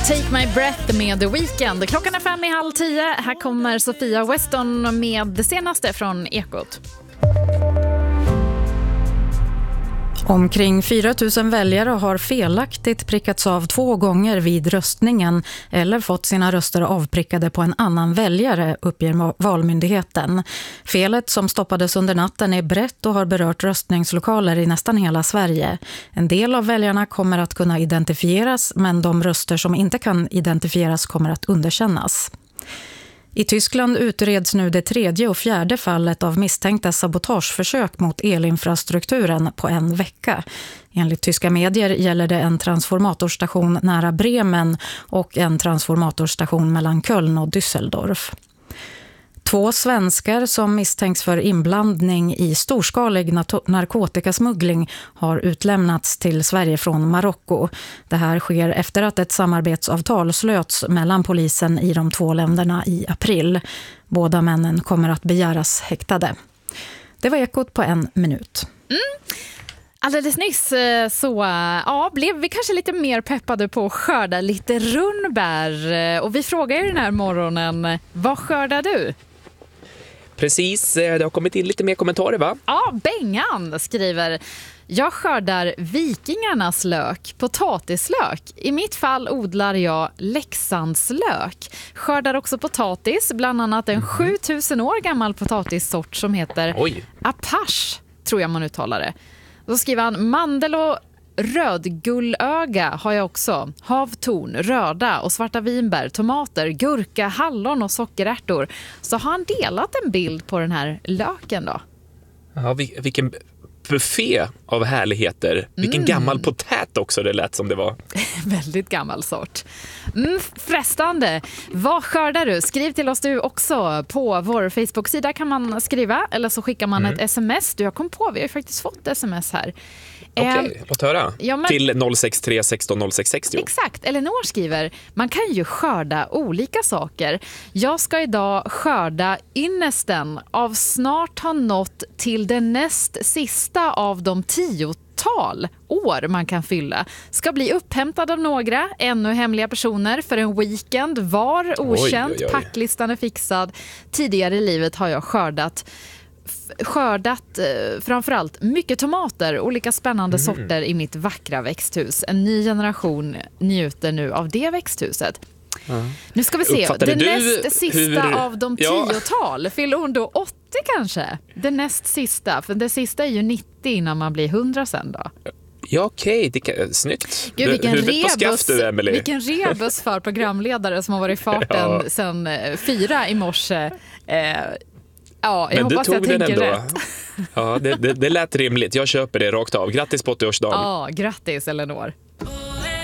Take My Breath med The Weeknd. Klockan är 5:30. Här kommer Sofia Weston med det senaste från Ekot. Omkring 4 000 väljare har felaktigt prickats av 2 gånger vid röstningen eller fått sina röster avprickade på en annan väljare, uppger Valmyndigheten. Felet som stoppades under natten är brett och har berört röstningslokaler i nästan hela Sverige. En del av väljarna kommer att kunna identifieras, men de röster som inte kan identifieras kommer att underkännas. I Tyskland utreds nu det 3:e och 4:e fallet av misstänkta sabotageförsök mot elinfrastrukturen på en vecka. Enligt tyska medier gäller det en transformatorstation nära Bremen och en transformatorstation mellan Köln och Düsseldorf. 2 svenskar som misstänks för inblandning i storskalig narkotikasmuggling har utlämnats till Sverige från Marocko. Det här sker efter att ett samarbetsavtal slöts mellan polisen i de 2 länderna i april. Båda männen kommer att begäras häktade. Det var Ekot på 1 minut. Alldeles nyss så blev vi kanske lite mer peppade på att skörda lite rundbär. Och vi frågar ju den här morgonen, vad skördar du? Precis, det har kommit in lite mer kommentarer, va? Ja, Bengan skriver: jag skördar vikingarnas lök, potatislök. I mitt fall odlar jag Leksandslök. Skördar också potatis, bland annat en 7000 år gammal potatissort som heter Apache, tror jag man uttalar det. Då skriver han: mandel och rödgullöga har jag också. Havtorn, röda och svarta vinbär, tomater, gurka, hallon och sockerärtor. Så har han delat en bild på den här löken då. Ja, vilken buffé av härligheter. Vilken gammal potät också det lät som det var. Väldigt gammal sort. Frestande. Vad skördar du? Skriv till oss du också. På vår Facebook-sida kan man skriva, eller så skickar man ett sms. Du, jag kom på, vi har ju faktiskt fått sms här. Okej, låt höra. Till 063 16 06 60. Exakt, Eleanor skriver: man kan ju skörda olika saker. Jag ska idag skörda ynnesten av snart ha nått till det näst sista av de 10-tal år man kan fylla. Ska bli upphämtad av några ännu hemliga personer för en weekend var okänd. Oj. Packlistan är fixad. Tidigare i livet har jag skördat framförallt mycket tomater, olika spännande sorter i mitt vackra växthus. En ny generation njuter nu av det växthuset. Nu ska vi se, det näst sista av de 10-tal. Fyller hon då 80 kanske? Det näst sista, för det sista är ju 90 innan man blir 100 sen då. Ja, okej, snyggt. Gud, vilken rebus för programledare som har varit i farten sen 4 i morse. Ja, jag hoppas jag tänker rätt. Ja, det lät rimligt. Jag köper det rakt av. Grattis på 80-årsdagen. Ja, grattis Eleanor.